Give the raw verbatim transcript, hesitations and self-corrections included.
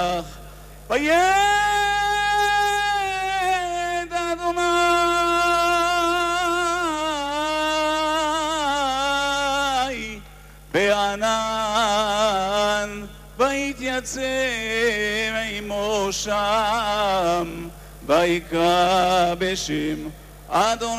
וידע אדוני בענן ויתייצב עמו שם ויקרא בשם אדוני